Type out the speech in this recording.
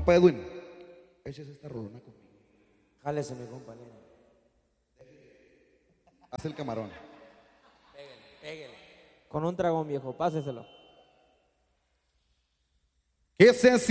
Compa Edwin, échese esta rolona conmigo. Jálese, mi compañero. Haz el camarón. Pégale. Con un dragón, viejo, páseselo. Que se